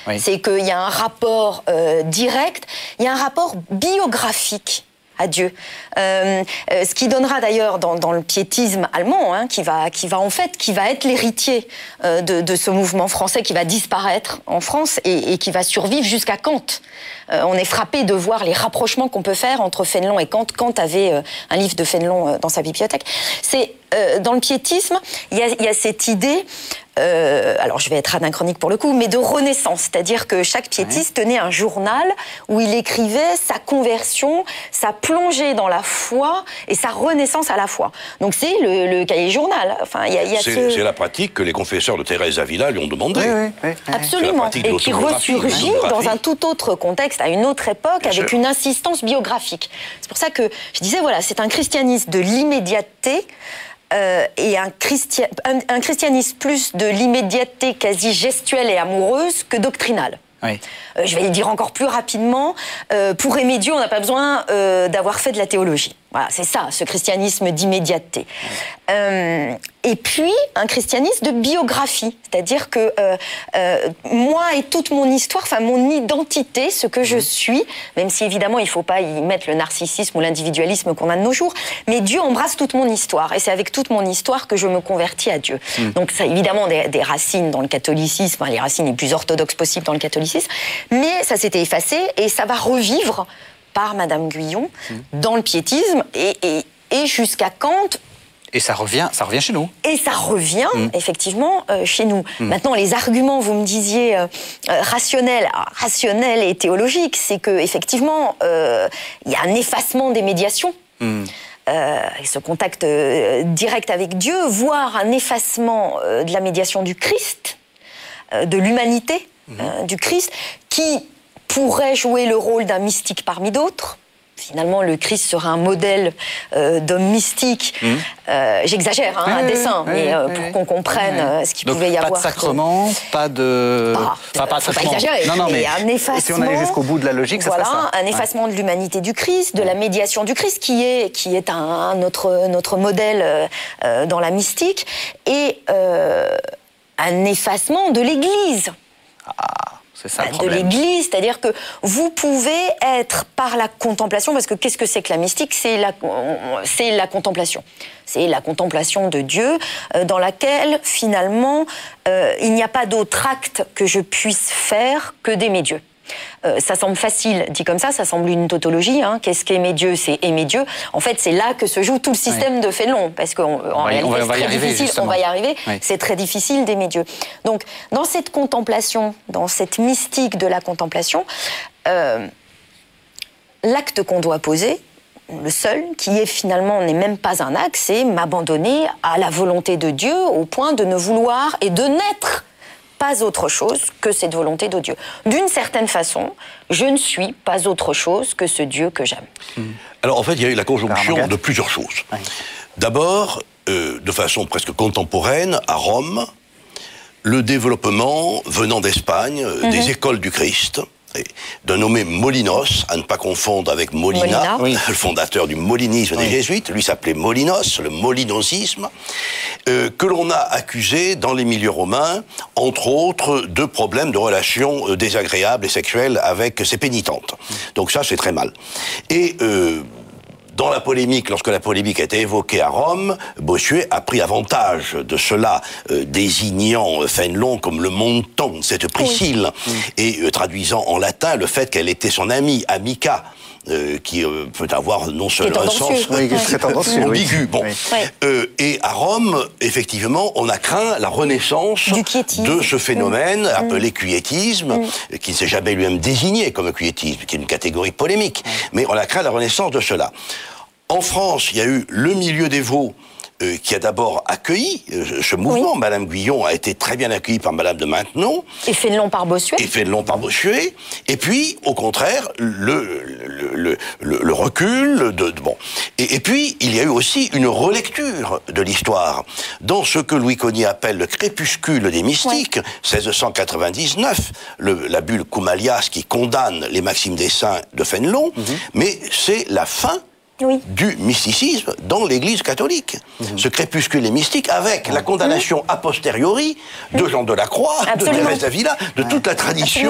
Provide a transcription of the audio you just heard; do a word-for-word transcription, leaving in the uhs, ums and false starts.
Oui. C'est qu'il y a un rapport euh, direct, il y a un rapport biographique à Dieu. Euh, euh, ce qui donnera d'ailleurs dans, dans le piétisme allemand, hein, qui va, qui va en fait, qui va être l'héritier euh, de, de ce mouvement français qui va disparaître en France et, et qui va survivre jusqu'à Kant. Euh, on est frappé de voir les rapprochements qu'on peut faire entre Fénelon et Kant. Kant avait euh, un livre de Fénelon euh, dans sa bibliothèque. C'est euh, dans le piétisme, il y a, il y a cette idée. Euh, alors je vais être anachronique pour le coup, mais de renaissance, c'est-à-dire que chaque piétiste tenait un journal où il écrivait sa conversion, sa plongée dans la foi et sa renaissance à la foi. Donc c'est le, le cahier journal. Enfin, il y a, il y a c'est, ce... c'est la pratique que les confesseurs de Thérèse d'Avila lui ont demandé. Oui, oui, oui, oui. Absolument, et qui ressurgit dans un tout autre contexte, à une autre époque, Bien avec sûr. une insistance biographique. C'est pour ça que je disais, voilà, c'est un christianisme de l'immédiateté, Euh, et un, christia... un, un christianisme plus de l'immédiateté quasi gestuelle et amoureuse que doctrinale. Oui. Euh, je vais le dire encore plus rapidement. Euh, pour aimer Dieu, on n'a pas besoin euh, d'avoir fait de la théologie. Voilà, c'est ça, ce christianisme d'immédiateté. Euh, et puis, un christianisme de biographie. C'est-à-dire que euh, euh, moi et toute mon histoire, enfin mon identité, ce que je suis, même si évidemment il ne faut pas y mettre le narcissisme ou l'individualisme qu'on a de nos jours, mais Dieu embrasse toute mon histoire. Et c'est avec toute mon histoire que je me convertis à Dieu. Mmh. Donc ça a évidemment des, des racines dans le catholicisme, hein, les racines les plus orthodoxes possibles dans le catholicisme, mais ça s'était effacé et ça va revivre par Madame Guyon, mmh. dans le piétisme, et, et, et jusqu'à Kant. Et ça revient, ça revient chez nous. Et ça revient, mmh. effectivement, euh, chez nous. Mmh. Maintenant, les arguments, vous me disiez, euh, euh, rationnels, alors, rationnels et théologiques, c'est qu'effectivement, euh, il y a un effacement des médiations. Mmh. Euh, ce contact euh, direct avec Dieu, voire un effacement euh, de la médiation du Christ, euh, de l'humanité mmh. euh, du Christ, qui pourrait jouer le rôle d'un mystique parmi d'autres. Finalement, le Christ sera un modèle euh, d'homme mystique. Mmh. Euh, j'exagère, hein, oui, à dessein, oui, mais euh, oui, pour oui. qu'on comprenne oui, oui. ce qu'il Donc, pouvait y pas avoir. Pas de sacrement, de... pas de... Ah, enfin, pas de faut pas sacrement. exagérer, non, non, mais un effacement, si on allait jusqu'au bout de la logique, voilà, ça serait ça. Un effacement ouais. de l'humanité du Christ, de la médiation du Christ, qui est, qui est un, notre, notre modèle euh, dans la mystique, et euh, un effacement de l'Église. Ah. C'est ça, le de problème. l'Église, c'est-à-dire que vous pouvez être par la contemplation, parce que qu'est-ce que c'est que la mystique ? C'est la, c'est la contemplation. C'est la contemplation de Dieu, euh, dans laquelle, finalement, euh, il n'y a pas d'autre acte que je puisse faire que d'aimer Dieu. Euh, ça semble facile, dit comme ça, ça semble une tautologie. Hein. Qu'est-ce qu'aimer Dieu ? C'est aimer Dieu. En fait, c'est là que se joue tout le système oui. de Fénelon, parce qu'en réalité, c'est très arriver, difficile. Justement. On va y arriver. Oui. C'est très difficile d'aimer Dieu. Donc, dans cette contemplation, dans cette mystique de la contemplation, euh, l'acte qu'on doit poser, le seul, qui est finalement n'est même pas un acte, c'est m'abandonner à la volonté de Dieu au point de ne vouloir et de n'être pas autre chose que cette volonté de Dieu. D'une certaine façon, je ne suis pas autre chose que ce Dieu que j'aime. Alors en fait, il y a eu la conjonction de plusieurs choses. Oui. D'abord, euh, de façon presque contemporaine, à Rome, le développement venant d'Espagne, mm-hmm. des écoles du Christ, d'un nommé Molinos, à ne pas confondre avec Molina, Molina. Oui. le fondateur du molinisme oui. des jésuites, lui s'appelait Molinos, le molinosisme, euh, que l'on a accusé dans les milieux romains, entre autres, de problèmes de relations euh, désagréables et sexuelles avec ses pénitentes. Donc ça, c'est très mal. Et... Euh, Dans la polémique, lorsque la polémique a été évoquée à Rome, Bossuet a pris avantage de cela, euh, désignant Fénelon comme le montant de cette Priscille, oui. et euh, traduisant en latin le fait qu'elle était son amie, amica, euh, qui euh, peut avoir non seulement un sens oui, très ambigu. Bon. Oui. Euh, et à Rome, effectivement, on a craint la renaissance de ce phénomène mmh. appelé quiétisme, mmh. qui ne s'est jamais lui-même désigné comme quiétisme, qui est une catégorie polémique, mmh. mais on a craint la renaissance de cela. En France, il y a eu le milieu dévot euh, qui a d'abord accueilli euh, ce mouvement. Oui. Madame Guyon a été très bien accueillie par Madame de Maintenon. Et Fénelon par Bossuet. Et Fénelon par Bossuet. Et puis, au contraire, le, le, le, le, le recul. De, de, bon. et, et puis, il y a eu aussi une relecture de l'histoire. Dans ce que Louis Cogniet appelle le crépuscule des mystiques, oui. seize cent quatre-vingt-dix-neuf, le, la bulle Coumalias qui condamne les maximes des saints de Fénelon, mm-hmm. mais c'est la fin Oui. du mysticisme dans l'Église catholique. Mmh. Ce crépuscule est mystique avec mmh. la condamnation a posteriori de Jean de la Croix, Absolument. de Thérèse d'Avila, de ouais. toute la tradition